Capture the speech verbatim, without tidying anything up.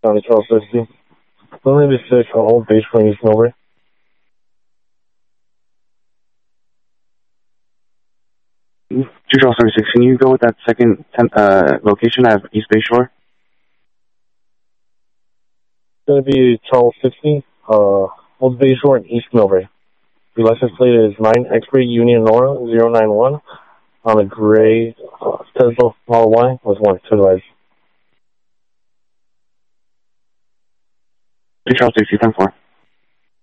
County twelve sixty. Only be six on Old Bay Shore, East Millbury. two twelve thirty-six, can you go with that second ten, uh, location at East Bay Shore? It's going to be twelve sixty, uh, Old Bay Shore in East Millbury. Your license plate is nine X-Ray Union Nora zero nine one on a gray uh, Tesla Model Y with one to the right. two twelve sixty, ten four.